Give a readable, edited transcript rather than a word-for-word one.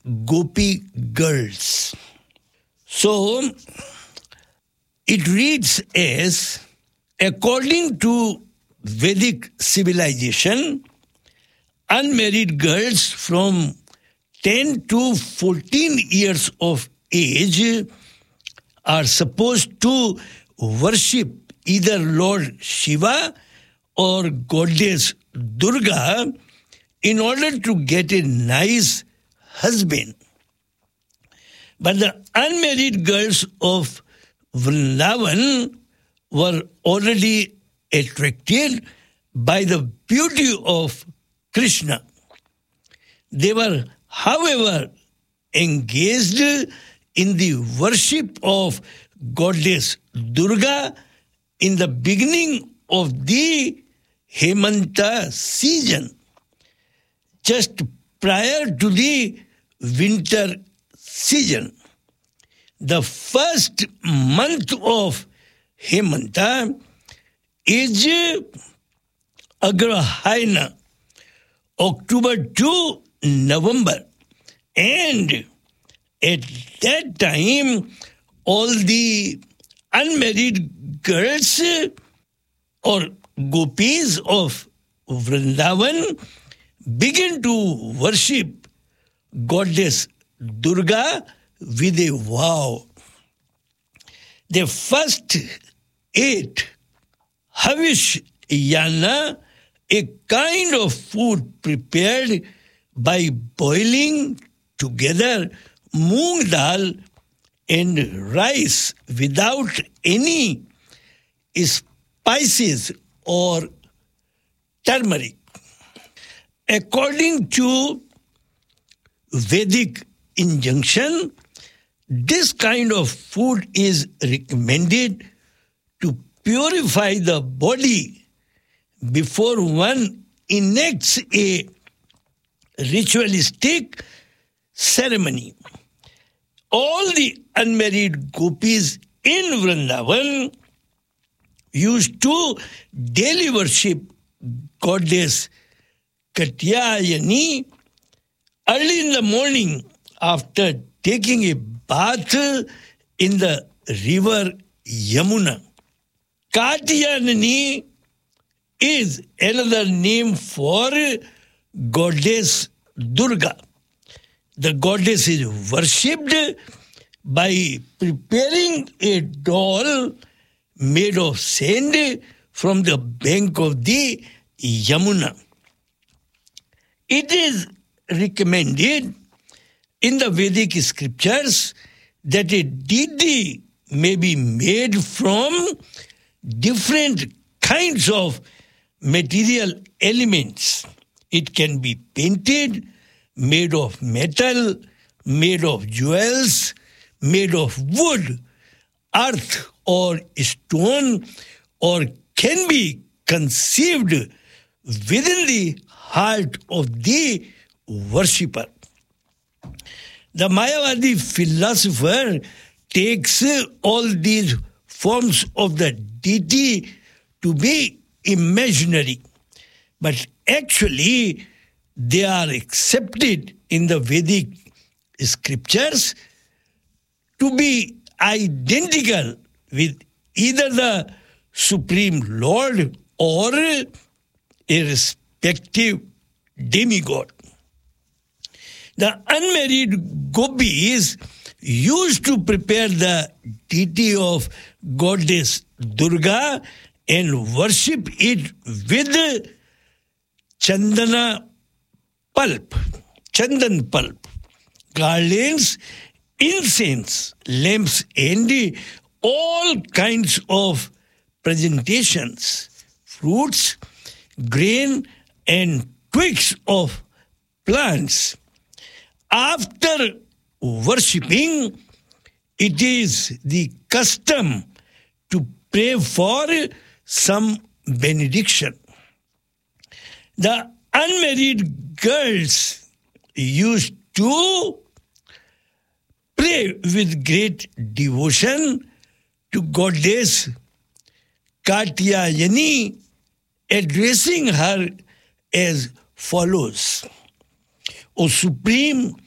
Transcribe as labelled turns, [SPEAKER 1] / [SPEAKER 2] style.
[SPEAKER 1] Gopi girls. So, it reads as, according to Vedic civilization, unmarried girls from 10 to 14 years of age are supposed to worship either Lord Shiva or Goddess Durga in order to get a nice husband. But the unmarried girls of Vrindavan were already attracted by the beauty of Krishna. They were, however, engaged in the worship of Goddess Durga in the beginning of the Hemanta season, just prior to the winter season. The first month of Hemanta is Agrahayana, October to November. And at that time, all the unmarried girls or gopis of Vrindavan begin to worship Goddess Durga with a vow. They first ate Havish Yana, a kind of food prepared by boiling together moong dal and rice without any spices or turmeric. According to Vedic injunction, this kind of food is recommended to purify the body before one enacts a ritualistic ceremony. All the unmarried gopis in Vrindavan used to daily worship Goddess Katyayani early in the morning after taking a bath in the river Yamuna. Katyayani is another name for Goddess Durga. The goddess is worshipped by preparing a doll made of sand from the bank of the Yamuna. It is recommended in the Vedic scriptures that a deity may be made from different kinds of material elements. It can be painted, made of metal, made of jewels, made of wood, earth or stone, or can be conceived within the heart of the worshipper. The Mayavadi philosopher takes all these forms of the deity to be imaginary, but actually they are accepted in the Vedic scriptures to be identical with either the Supreme Lord or a respective demigod. The unmarried gopis used to prepare the deity of Goddess Durga and worship it with chandan pulp, garlands, incense, lamps, and all kinds of presentations, fruits, grain, and twigs of plants. After worshipping, it is the custom to pray for some benediction. The unmarried girls used to pray with great devotion to Goddess Katyayani, addressing her as follows: O Supreme